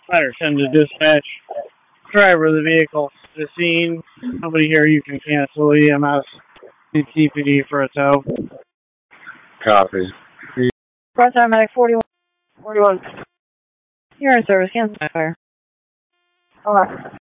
Ladder 10 to dispatch. Driver of the vehicle to the scene. Nobody here, you can cancel EMS and TPD for a tow. Copy. Part-time medic 41. 41. You're in service, cancel my fire. Okay.